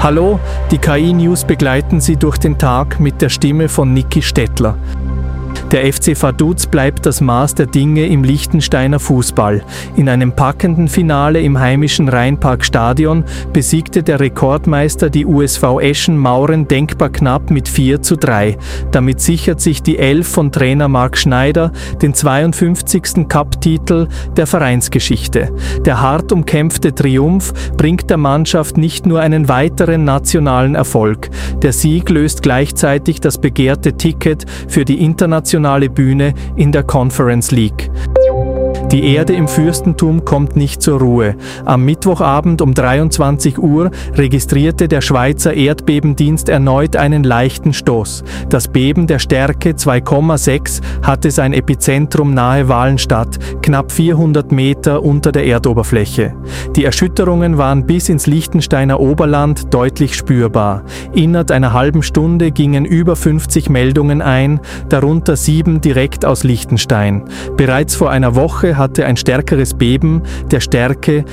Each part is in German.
Hallo, die KI-News begleiten Sie durch den Tag mit der Stimme von Niki Stettler. Der FC Vaduz bleibt das Maß der Dinge im Liechtensteiner Fußball. In einem packenden Finale im heimischen Rheinparkstadion besiegte der Rekordmeister die USV Eschen Mauren denkbar knapp mit 4:3. Damit sichert sich die Elf von Trainer Marc Schneider den 52. Cup-Titel der Vereinsgeschichte. Der hart umkämpfte Triumph bringt der Mannschaft nicht nur einen weiteren nationalen Erfolg. Der Sieg löst gleichzeitig das begehrte Ticket für die internationale Bühne in der Conference League. Die Erde im Fürstentum kommt nicht zur Ruhe. Am Mittwochabend um 23 Uhr registrierte der Schweizer Erdbebendienst erneut einen leichten Stoß. Das Beben der Stärke 2,6 hatte sein Epizentrum nahe Walenstadt, knapp 400 Meter unter der Erdoberfläche. Die Erschütterungen waren bis ins Liechtensteiner Oberland deutlich spürbar. Innerhalb einer halben Stunde gingen über 50 Meldungen ein, darunter 7 direkt aus Liechtenstein. Bereits vor einer Woche hatte ein stärkeres Beben der Stärke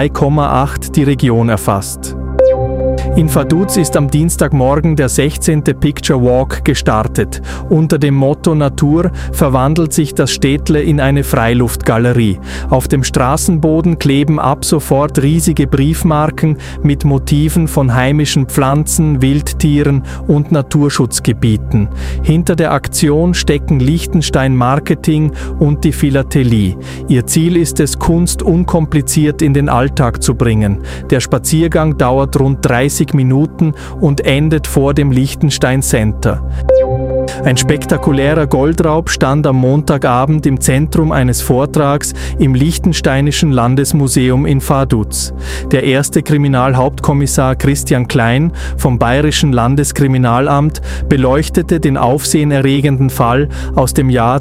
3,8 die Region erfasst. In Vaduz ist am Dienstagmorgen der 16. Picture Walk gestartet. Unter dem Motto Natur verwandelt sich das Städtle in eine Freiluftgalerie. Auf dem Straßenboden kleben ab sofort riesige Briefmarken mit Motiven von heimischen Pflanzen, Wildtieren und Naturschutzgebieten. Hinter der Aktion stecken Liechtenstein Marketing und die Philatelie. Ihr Ziel ist es, Kunst unkompliziert in den Alltag zu bringen. Der Spaziergang dauert rund 30 Minuten und endet vor dem Liechtenstein Center. Ein spektakulärer Goldraub stand am Montagabend im Zentrum eines Vortrags im Liechtensteinischen Landesmuseum in Vaduz. Der erste Kriminalhauptkommissar Christian Klein vom Bayerischen Landeskriminalamt beleuchtete den aufsehenerregenden Fall aus dem Jahr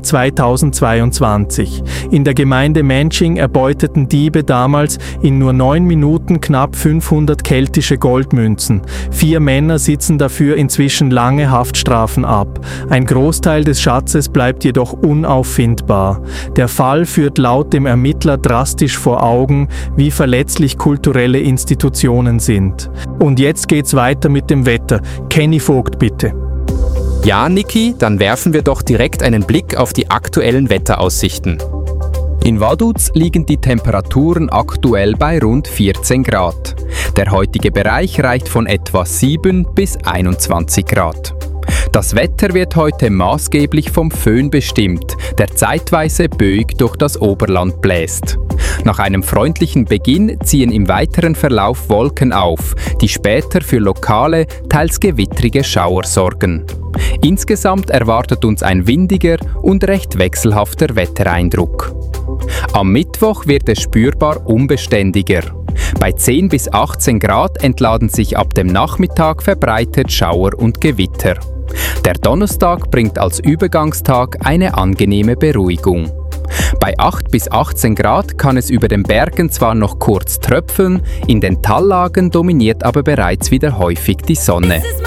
2022. In der Gemeinde Menching erbeuteten Diebe damals in nur 9 Minuten knapp 500 keltische Goldmünzen. 4 Männer sitzen dafür inzwischen lange Haftstrafen ab. Ein Großteil des Schatzes bleibt jedoch unauffindbar. Der Fall führt laut dem Ermittler drastisch vor Augen, wie verletzlich kulturelle Institutionen sind. Und jetzt geht's weiter mit dem Wetter. Kenny Vogt, bitte. Ja, Niki, dann werfen wir doch direkt einen Blick auf die aktuellen Wetteraussichten. In Vaduz liegen die Temperaturen aktuell bei rund 14 Grad. Der heutige Bereich reicht von etwa 7 bis 21 Grad. Das Wetter wird heute maßgeblich vom Föhn bestimmt, der zeitweise böig durch das Oberland bläst. Nach einem freundlichen Beginn ziehen im weiteren Verlauf Wolken auf, die später für lokale, teils gewittrige Schauer sorgen. Insgesamt erwartet uns ein windiger und recht wechselhafter Wettereindruck. Am Mittwoch wird es spürbar unbeständiger. Bei 10 bis 18 Grad entladen sich ab dem Nachmittag verbreitet Schauer und Gewitter. Der Donnerstag bringt als Übergangstag eine angenehme Beruhigung. Bei 8 bis 18 Grad kann es über den Bergen zwar noch kurz tröpfeln, in den Tallagen dominiert aber bereits wieder häufig die Sonne.